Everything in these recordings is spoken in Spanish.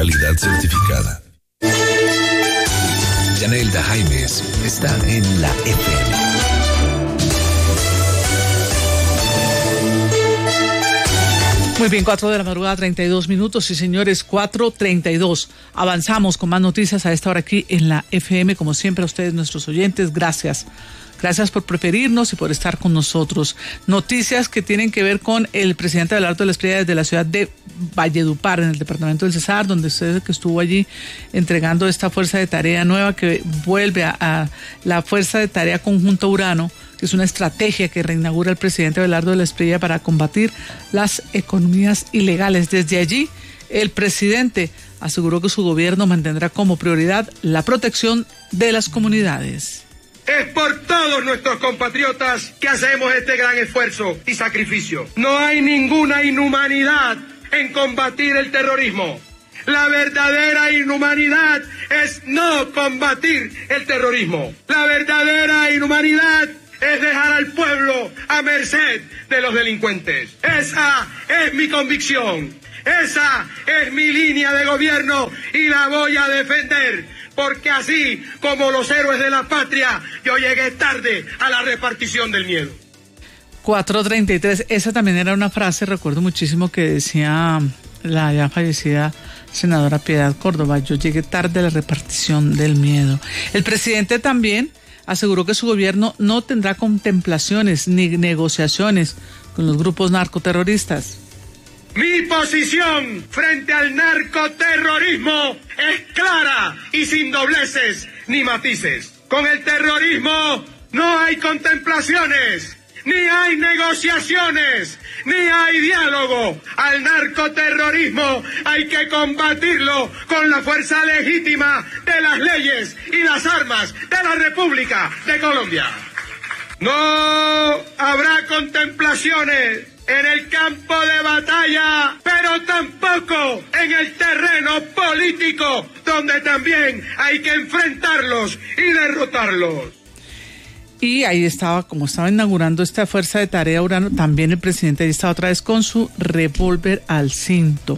Calidad certificada. Yanelda Jaimes está en la FM. Muy bien, 4 de la madrugada, 32 minutos. Sí, señores, 4:32. Avanzamos con más noticias a esta hora aquí en la FM. Como siempre, a ustedes, nuestros oyentes, gracias. Gracias por preferirnos y por estar con nosotros. Noticias que tienen que ver con el presidente Abelardo de la Espriella desde la ciudad de Valledupar, en el departamento del Cesar, donde usted que estuvo allí entregando esta fuerza de tarea nueva que vuelve a la fuerza de tarea conjunta Urano, que es una estrategia que reinaugura el presidente Abelardo de la Espriella para combatir las economías ilegales. Desde allí, el presidente aseguró que su gobierno mantendrá como prioridad la protección de las comunidades. Es por todos nuestros compatriotas que hacemos este gran esfuerzo y sacrificio. No hay ninguna inhumanidad en combatir el terrorismo. La verdadera inhumanidad es no combatir el terrorismo. La verdadera inhumanidad es dejar al pueblo a merced de los delincuentes. Esa es mi convicción. Esa es mi línea de gobierno y la voy a defender. Porque así como los héroes de la patria, yo llegué tarde a la repartición del miedo. 4:33, esa también era una frase, recuerdo muchísimo, que decía la ya fallecida senadora Piedad Córdoba: yo llegué tarde a la repartición del miedo. El presidente también aseguró que su gobierno no tendrá contemplaciones ni negociaciones con los grupos narcoterroristas. Mi posición frente al narcoterrorismo es clara y sin dobleces ni matices. Con el terrorismo no hay contemplaciones, ni hay negociaciones, ni hay diálogo. Al narcoterrorismo hay que combatirlo con la fuerza legítima de las leyes y las armas de la República de Colombia. No habrá contemplaciones en el campo de batalla, pero tampoco en el terreno político, donde también hay que enfrentarlos y derrotarlos. Y ahí estaba, como estaba inaugurando esta fuerza de tarea Urano, también el presidente ahí estaba otra vez con su revólver al cinto.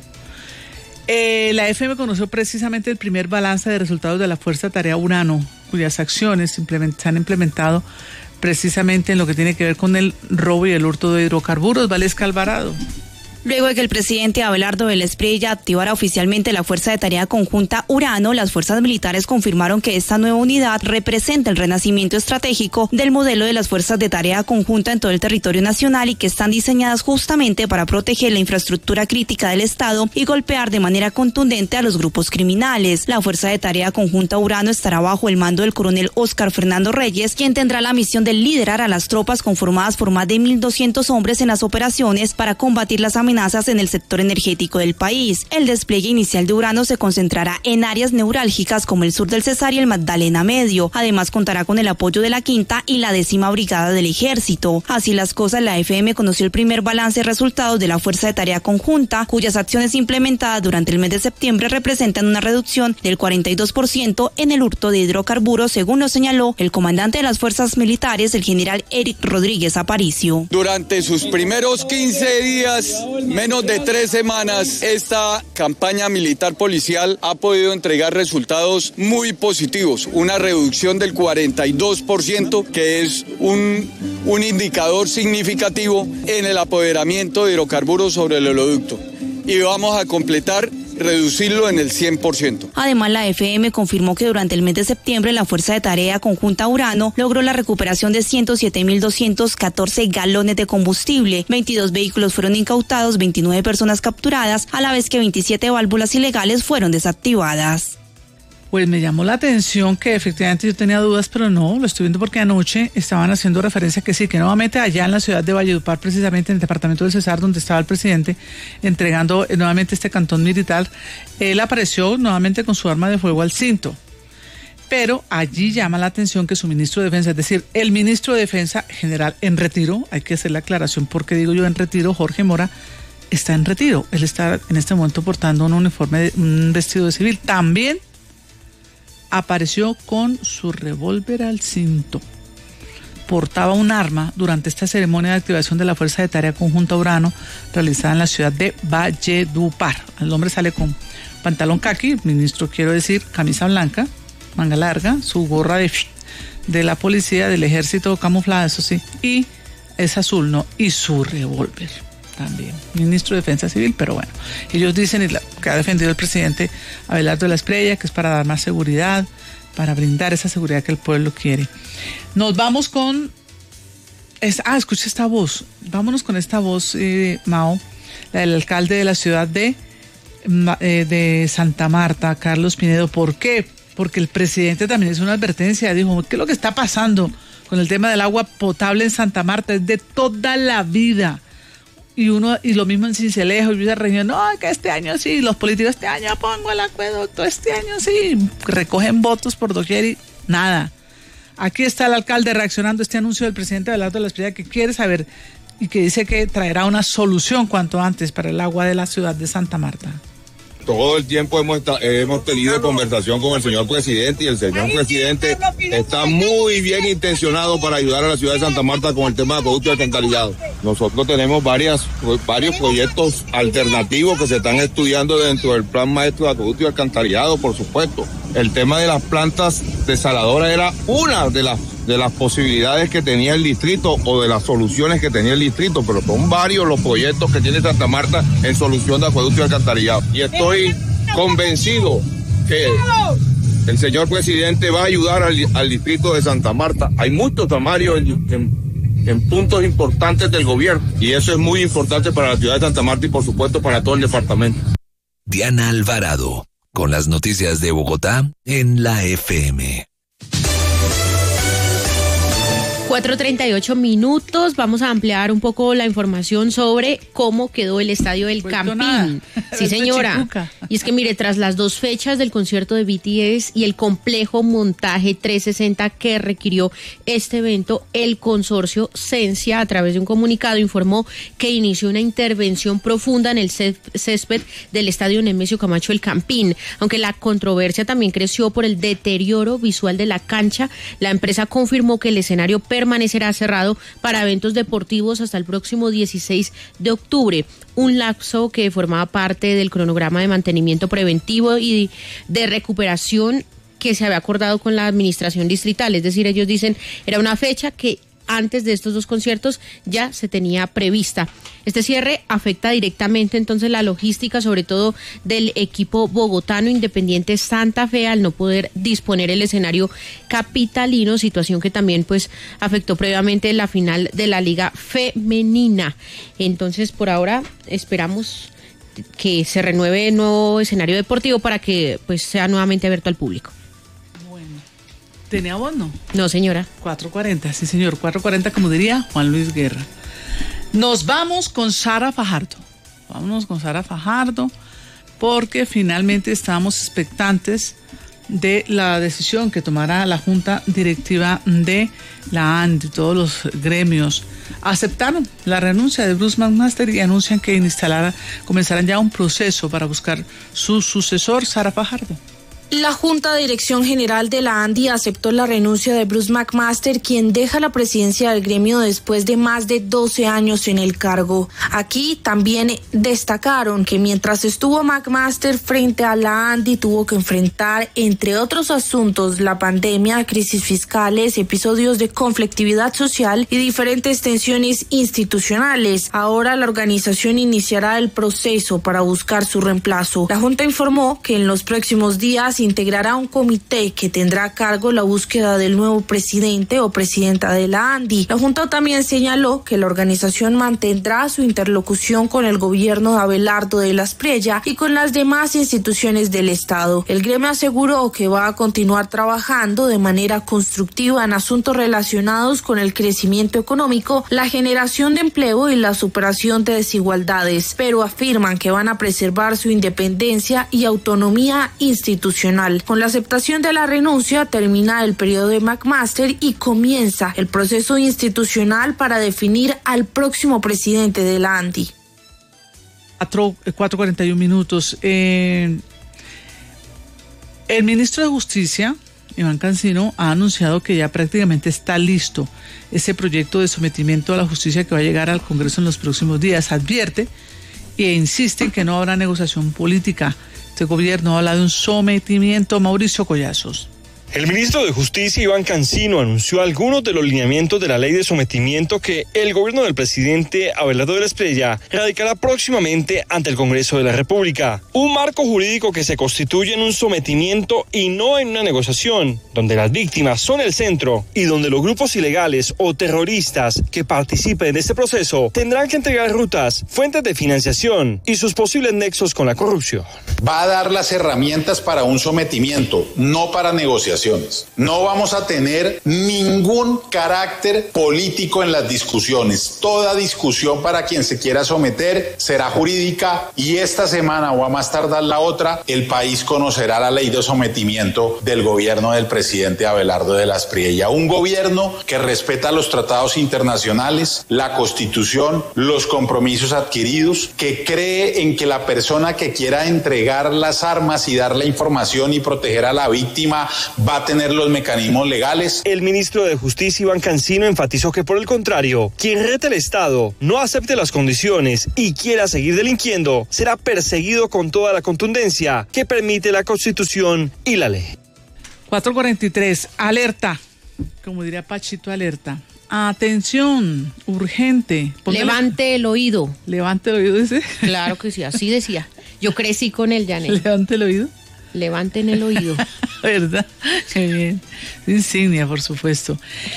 La FM conoció precisamente el primer balance de resultados de la fuerza de tarea Urano, cuyas acciones se han implementado precisamente en lo que tiene que ver con el robo y el hurto de hidrocarburos. Valesca Alvarado. Luego de que el presidente Abelardo de la Espriella activara oficialmente la Fuerza de Tarea Conjunta Urano, las fuerzas militares confirmaron que esta nueva unidad representa el renacimiento estratégico del modelo de las Fuerzas de Tarea Conjunta en todo el territorio nacional y que están diseñadas justamente para proteger la infraestructura crítica del Estado y golpear de manera contundente a los grupos criminales. La Fuerza de Tarea Conjunta Urano estará bajo el mando del coronel Óscar Fernando Reyes, quien tendrá la misión de liderar a las tropas conformadas por más de 1.200 hombres en las operaciones para combatir las amenazas en el sector energético del país. El despliegue inicial de Urano se concentrará en áreas neurálgicas como el sur del Cesar y el Magdalena Medio. Además, contará con el apoyo de la 5ª y la 10ª Brigada del Ejército. Así las cosas, la FM conoció el primer balance de resultados de la Fuerza de Tarea Conjunta, cuyas acciones implementadas durante el mes de septiembre representan una reducción del 42% en el hurto de hidrocarburos, según lo señaló el comandante de las fuerzas militares, el general Eric Rodríguez Aparicio. Durante sus primeros 15 días, menos de 3 semanas, esta campaña militar policial ha podido entregar resultados muy positivos. Una reducción del 42%, que es un indicador significativo en el apoderamiento de hidrocarburos sobre el oleoducto. Y vamos a completar reducirlo en el 100%. Además, la FM confirmó que durante el mes de septiembre la Fuerza de Tarea Conjunta Urano logró la recuperación de 107.214 galones de combustible, 22 vehículos fueron incautados, 29 personas capturadas, a la vez que 27 válvulas ilegales fueron desactivadas. Pues me llamó la atención que efectivamente yo tenía dudas, pero no, lo estoy viendo porque anoche estaban haciendo referencia que sí, que nuevamente allá en la ciudad de Valledupar, precisamente en el departamento del Cesar, donde estaba el presidente entregando nuevamente este cantón militar, él apareció nuevamente con su arma de fuego al cinto. Pero allí llama la atención que su ministro de Defensa, es decir, el ministro de Defensa general en retiro, hay que hacer la aclaración porque digo yo en retiro, Jorge Mora, está en retiro. Él está en este momento portando un uniforme, un vestido de civil. También apareció con su revólver al cinto. portaba un arma durante esta ceremonia de activación de la Fuerza de Tarea Conjunta Urano realizada en la ciudad de Valledupar. El hombre sale con pantalón caqui, ministro quiero decir, camisa blanca, manga larga, su gorra de la policía, del ejército camuflada, eso sí, y es azul, ¿no? Y su revólver también, ministro de Defensa Civil, pero bueno, ellos dicen, y que ha defendido el presidente Abelardo de la Espriella, que es para dar más seguridad, para brindar esa seguridad que el pueblo quiere. Nos vamos con... escucha esta voz, vámonos con esta voz, Mao, la del alcalde de la ciudad de Santa Marta, Carlos Pinedo. ¿Por qué? Porque el presidente también hizo una advertencia, dijo, ¿qué es lo que está pasando con el tema del agua potable en Santa Marta? Es de toda la vida. Y lo mismo en Sincelejo y Villarreño, no, que este año sí, los políticos, este año pongo el acueducto, este año sí, recogen votos por doquier y nada. Aquí está el alcalde reaccionando a este anuncio del presidente Abelardo de la Espriella, que quiere saber y que dice que traerá una solución cuanto antes para el agua de la ciudad de Santa Marta. Todo el tiempo hemos tenido conversación con el señor presidente, y el señor presidente está muy bien intencionado para ayudar a la ciudad de Santa Marta con el tema de acueducto y alcantarillado. Nosotros tenemos varios proyectos alternativos que se están estudiando dentro del plan maestro de acueducto y alcantarillado, por supuesto. El tema de las plantas desaladoras era una de las posibilidades que tenía el distrito, o de las soluciones que tenía el distrito, pero son varios los proyectos que tiene Santa Marta en solución de acueducto y alcantarillado. Y estoy convencido que el señor presidente va a ayudar al distrito de Santa Marta. Hay muchos tamarios en puntos importantes del gobierno, y eso es muy importante para la ciudad de Santa Marta y por supuesto para todo el departamento. Diana Alvarado, con las noticias de Bogotá en la FM. 4:38 minutos. Vamos a ampliar un poco la información sobre cómo quedó el estadio del Campín. Sí, señora. Y es que mire, tras las 2 fechas del concierto de BTS y el complejo montaje 360 que requirió este evento, el consorcio Sensia, a través de un comunicado, informó que inició una intervención profunda en el césped del estadio Nemesio Camacho El Campín. Aunque la controversia también creció por el deterioro visual de la cancha, la empresa confirmó que el escenario permanecerá cerrado para eventos deportivos hasta el próximo 16 de octubre, un lapso que formaba parte del cronograma de mantenimiento preventivo y de recuperación que se había acordado con la administración distrital. Es decir, ellos dicen, era una fecha que antes de estos 2 conciertos ya se tenía prevista. Este cierre afecta directamente entonces la logística, sobre todo del equipo bogotano Independiente Santa Fe, al no poder disponer el escenario capitalino, situación que también pues afectó previamente la final de la Liga Femenina. Entonces, por ahora esperamos que se renueve el nuevo escenario deportivo para que pues sea nuevamente abierto al público. ¿Tenía voz, no? No, señora. 4:40, sí, señor. 4:40, como diría Juan Luis Guerra. Nos vamos con Sara Fajardo. Vámonos con Sara Fajardo, porque finalmente estamos expectantes de la decisión que tomará la Junta Directiva de la ANDI. Todos los gremios aceptaron la renuncia de Bruce McMaster y anuncian que comenzarán ya un proceso para buscar su sucesor. Sara Fajardo. La Junta de Dirección General de la ANDI aceptó la renuncia de Bruce McMaster, quien deja la presidencia del gremio después de más de 12 años en el cargo. Aquí también destacaron que mientras estuvo McMaster frente a la ANDI tuvo que enfrentar, entre otros asuntos, la pandemia, crisis fiscales, episodios de conflictividad social y diferentes tensiones institucionales. Ahora la organización iniciará el proceso para buscar su reemplazo. La Junta informó que en los próximos días integrará un comité que tendrá a cargo la búsqueda del nuevo presidente o presidenta de la ANDI. La Junta también señaló que la organización mantendrá su interlocución con el gobierno de Abelardo de la Espriella y con las demás instituciones del Estado. El gremio aseguró que va a continuar trabajando de manera constructiva en asuntos relacionados con el crecimiento económico, la generación de empleo y la superación de desigualdades, pero afirman que van a preservar su independencia y autonomía institucional. Con la aceptación de la renuncia termina el periodo de McMaster y comienza el proceso institucional para definir al próximo presidente de la ANDI. 4:41 minutos. El ministro de Justicia, Iván Cancino, ha anunciado que ya prácticamente está listo ese proyecto de sometimiento a la justicia que va a llegar al Congreso en los próximos días. Advierte e insiste en que no habrá negociación política. Este gobierno habla de un sometimiento. Mauricio Collazos. El ministro de Justicia, Iván Cancino, anunció algunos de los lineamientos de la ley de sometimiento que el gobierno del presidente Abelardo de la Espriella radicará próximamente ante el Congreso de la República. Un marco jurídico que se constituye en un sometimiento y no en una negociación, donde las víctimas son el centro y donde los grupos ilegales o terroristas que participen de este proceso tendrán que entregar rutas, fuentes de financiación y sus posibles nexos con la corrupción. Va a dar las herramientas para un sometimiento, no para negociación. No vamos a tener ningún carácter político en las discusiones. Toda discusión para quien se quiera someter será jurídica y esta semana o a más tardar la otra, el país conocerá la ley de sometimiento del gobierno del presidente Abelardo de la Espriella. Un gobierno que respeta los tratados internacionales, la Constitución, los compromisos adquiridos, que cree en que la persona que quiera entregar las armas y dar la información y proteger a la víctima va a tener los mecanismos legales. El ministro de Justicia, Iván Cancino, enfatizó que por el contrario, quien rete al Estado, no acepte las condiciones y quiera seguir delinquiendo, será perseguido con toda la contundencia que permite la Constitución y la ley. 4:43, alerta, como diría Pachito, alerta. Atención, urgente. Levante el oído. Levante el oído, dice. Claro que sí, así decía. Yo crecí con el Janet. Levante el oído. Levanten el oído. ¿Verdad? Qué bien. Insignia, por supuesto.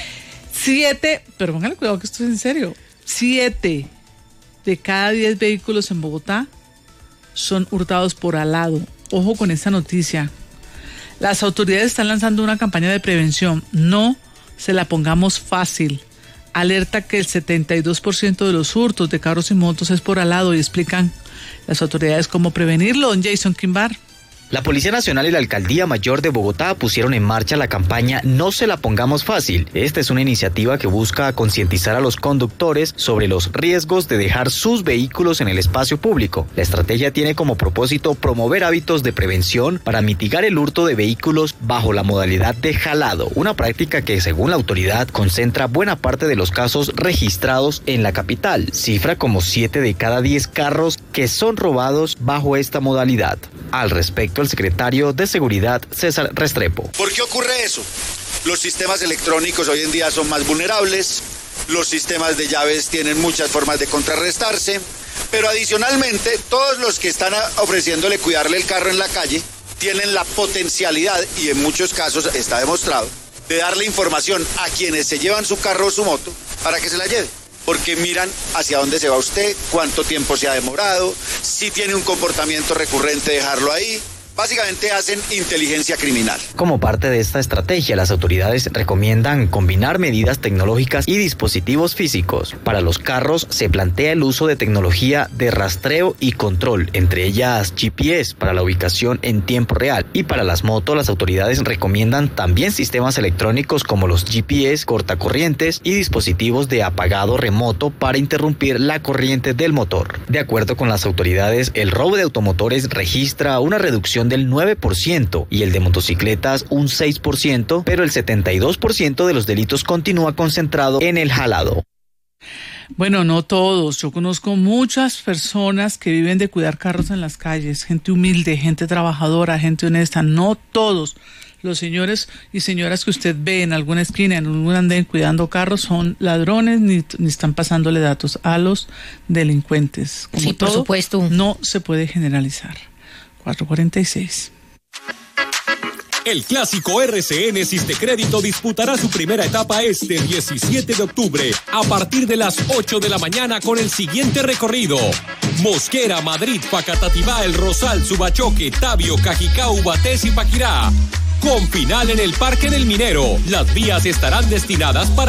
7, pero póngale cuidado que esto es en serio. 7 de cada 10 vehículos en Bogotá son hurtados por alado. Ojo con esta noticia. Las autoridades están lanzando una campaña de prevención. No se la pongamos fácil. Alerta que el 72% de los hurtos de carros y motos es por alado y explican las autoridades cómo prevenirlo. Don Jason Quimbar. La Policía Nacional y la Alcaldía Mayor de Bogotá pusieron en marcha la campaña No se la pongamos fácil. Esta es una iniciativa que busca concientizar a los conductores sobre los riesgos de dejar sus vehículos en el espacio público. La estrategia tiene como propósito promover hábitos de prevención para mitigar el hurto de vehículos bajo la modalidad de jalado, una práctica que, según la autoridad, concentra buena parte de los casos registrados en la capital. Cifra como 7 de cada 10 carros que son robados bajo esta modalidad. Al respecto, el secretario de Seguridad, César Restrepo. ¿Por qué ocurre eso? Los sistemas electrónicos hoy en día son más vulnerables, los sistemas de llaves tienen muchas formas de contrarrestarse, pero adicionalmente todos los que están ofreciéndole cuidarle el carro en la calle tienen la potencialidad, y en muchos casos está demostrado, de darle información a quienes se llevan su carro o su moto para que se la lleve. Porque miran hacia dónde se va usted, cuánto tiempo se ha demorado, si tiene un comportamiento recurrente, dejarlo ahí. Básicamente hacen inteligencia criminal. Como parte de esta estrategia, las autoridades recomiendan combinar medidas tecnológicas y dispositivos físicos. Para los carros se plantea el uso de tecnología de rastreo y control, entre ellas GPS para la ubicación en tiempo real. Y para las motos, las autoridades recomiendan también sistemas electrónicos como los GPS cortacorrientes y dispositivos de apagado remoto para interrumpir la corriente del motor. De acuerdo con las autoridades, el robo de automotores registra una reducción del 9% y el de motocicletas un 6%, pero el 72% de los delitos continúa concentrado en el jalado. Bueno, no todos. Yo conozco muchas personas que viven de cuidar carros en las calles, gente humilde, gente trabajadora, gente honesta. No todos los señores y señoras que usted ve en alguna esquina, en un andén cuidando carros, son ladrones ni están pasándole datos a los delincuentes. Como sí, por todo, supuesto. No se puede generalizar. 4:46. El clásico RCN Sistecrédito disputará su primera etapa este 17 de octubre a partir de las 8 de la mañana con el siguiente recorrido: Mosquera, Madrid, Facatativá, El Rosal, Subachoque, Tabio, Cajicá, Ubatés y Paquirá. Con final en el Parque del Minero. Las vías estarán destinadas para